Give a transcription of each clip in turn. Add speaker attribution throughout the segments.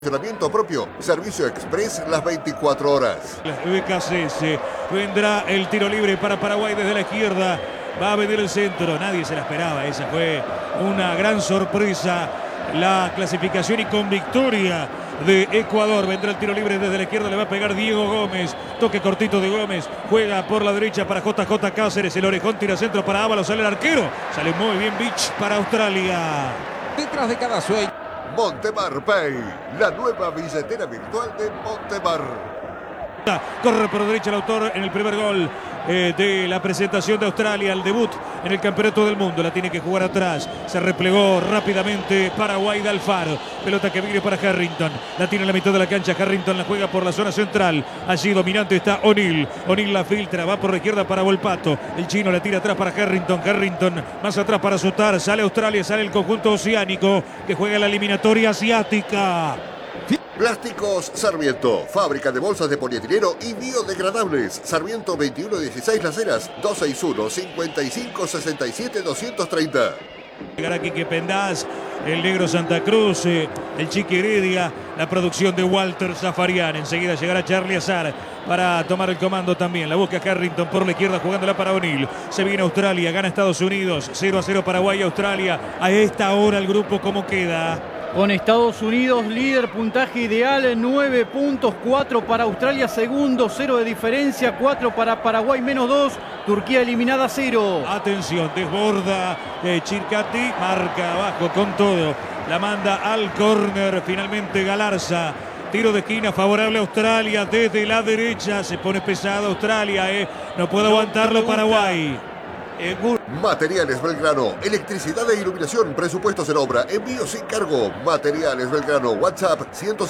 Speaker 1: Funcionamiento propio, servicio express las 24 horas.
Speaker 2: BKCS, vendrá el tiro libre para Paraguay desde la izquierda, va a venir el centro, nadie se la esperaba, esa fue una gran sorpresa, la clasificación y con victoria de Ecuador. Vendrá el tiro libre desde la izquierda, le va a pegar Diego Gómez, toque cortito de Gómez, juega por la derecha para JJ Cáceres, el orejón tira centro para Ábalos, sale el arquero, sale muy bien Beach para Australia.
Speaker 3: Detrás de cada sueño.
Speaker 1: Montemar Pay, la nueva billetera virtual de Montemar.
Speaker 2: Corre por derecha el autor en el primer gol de la presentación de Australia, el debut en el campeonato del mundo. La tiene que jugar atrás, se replegó rápidamente Paraguay de Alfaro, pelota que viene para Harrington, la tiene en la mitad de la cancha, Harrington la juega por la zona central, allí dominante está O'Neill, O'Neill la filtra, va por la izquierda para Volpato, el chino la tira atrás para Harrington, Harrington más atrás para Sutar, sale Australia, sale el conjunto oceánico que juega la eliminatoria asiática.
Speaker 1: Plásticos Sarmiento, fábrica de bolsas de polietileno y biodegradables. Sarmiento 2116 Las Heras, 261-5567-230.
Speaker 2: Llegará Quique Pendaz, el negro Santa Cruz, el Chiqui Heredia, la producción de Walter Zafarian. Enseguida llegará Charlie Azar para tomar el comando también. La busca Harrington por la izquierda jugándola para O'Neill. Se viene Australia, gana Estados Unidos, 0-0 Paraguay y Australia. A esta hora el grupo, ¿cómo queda?
Speaker 4: Con Estados Unidos líder, puntaje ideal, 9 puntos, 4 para Australia, segundo, 0 de diferencia, 4 para Paraguay, menos 2, Turquía eliminada, 0.
Speaker 2: Atención, desborda Chircati, marca abajo con todo, la manda al córner, finalmente Galarza. Tiro de esquina favorable a Australia desde la derecha, se pone pesado Australia, no puede aguantarlo Paraguay.
Speaker 1: Materiales Belgrano, electricidad e iluminación, presupuestos en obra, envío sin cargo. Materiales Belgrano, WhatsApp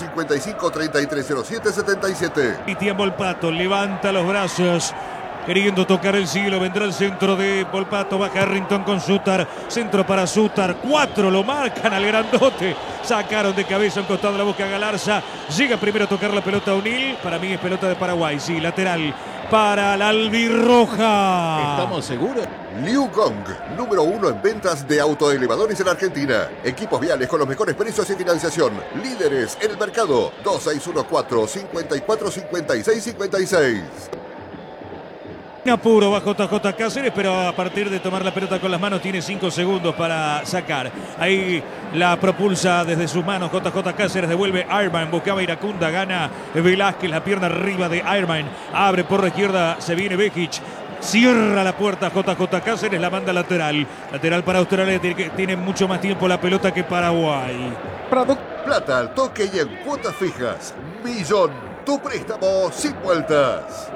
Speaker 1: 155-3307-77.
Speaker 2: Cristian Volpato levanta los brazos, queriendo tocar el cielo, vendrá el centro de Volpato, va Harrington con Sutar, centro para Sutar, 4 lo marcan al grandote, sacaron de cabeza un costado, la busca Galarza, llega primero a tocar la pelota O'Neill, para mí es pelota de Paraguay, sí, lateral para la albirroja.
Speaker 3: ¿Estamos seguros?
Speaker 1: Liu Gong, número 1 en ventas de autoelevadores en Argentina. Equipos viales con los mejores precios y financiación. Líderes en el mercado. 2614-545656.
Speaker 2: Apuro va JJ Cáceres, pero a partir de tomar la pelota con las manos tiene 5 segundos para sacar. Ahí la propulsa desde sus manos JJ Cáceres, devuelve Ironman, buscaba Iracunda, gana Velázquez, la pierna arriba de Ironman, abre por la izquierda, se viene Bejic, cierra la puerta JJ Cáceres, la manda lateral. Lateral para Australia, tiene mucho más tiempo la pelota que Paraguay.
Speaker 1: Plata al toque y en cuotas fijas. Millón, tu préstamo sin vueltas.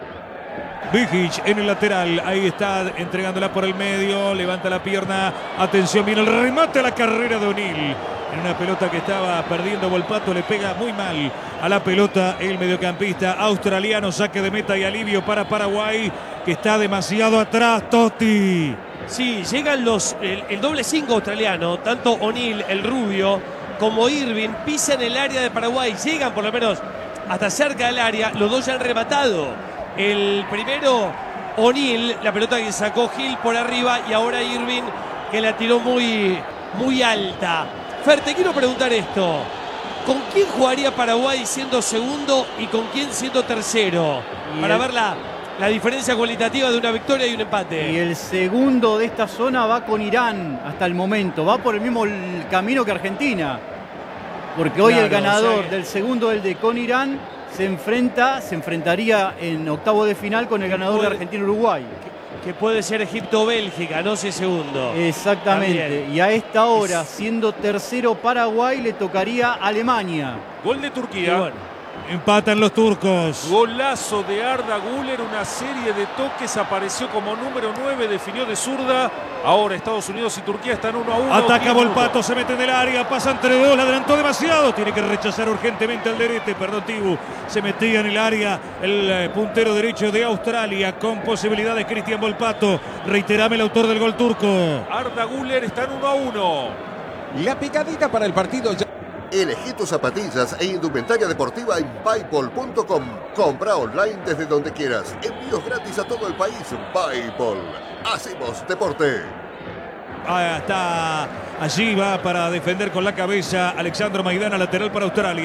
Speaker 2: Vigic en el lateral, ahí está entregándola por el medio, levanta la pierna, atención, viene el remate a la carrera de O'Neill. En una pelota que estaba perdiendo Volpato, le pega muy mal a la pelota el mediocampista australiano, saque de meta y alivio para Paraguay, que está demasiado atrás, Totti.
Speaker 5: Sí, llegan el doble 5 australiano, tanto O'Neill, el rubio, como Irving, pisan el área de Paraguay, llegan por lo menos hasta cerca del área, los dos ya han rematado. El primero, O'Neill, la pelota que sacó Gil por arriba y ahora Irving que la tiró muy, muy alta. Fer, te quiero preguntar esto. ¿Con quién jugaría Paraguay siendo segundo y con quién siendo tercero? Para ver la diferencia cualitativa de una victoria y un empate.
Speaker 4: Y el segundo de esta zona va con Irán hasta el momento. Va por el mismo camino que Argentina. Porque hoy el ganador del segundo, el de con Irán, se enfrentaría en octavo de final con el ganador de Argentina-Uruguay.
Speaker 5: Que puede ser Egipto-Bélgica, no sé segundo.
Speaker 4: Exactamente.
Speaker 5: También.
Speaker 4: Y a esta hora, siendo tercero Paraguay, le tocaría Alemania.
Speaker 6: Gol de Turquía.
Speaker 5: Bueno,
Speaker 2: Empatan los turcos.
Speaker 6: Golazo de Arda Güler, una serie de toques, apareció como número 9, definió de zurda. Ahora Estados Unidos y Turquía están 1-1.
Speaker 2: Ataca Volpato, se mete en el área, pasa entre dos, la adelantó demasiado. Tiene que rechazar urgentemente al Derete, perdón, Tibu. Se metía en el área el puntero derecho de Australia con posibilidades Cristian Volpato. Reiterame el autor del gol turco.
Speaker 6: Arda Güler están 1-1.
Speaker 3: La picadita para el partido ya.
Speaker 1: Elegí tus zapatillas e indumentaria deportiva en paypol.com. Compra online desde donde quieras. Envíos gratis a todo el país. Paypol. Hacemos deporte.
Speaker 2: Está allí, va para defender con la cabeza Alexandro Maidana, lateral para Australia.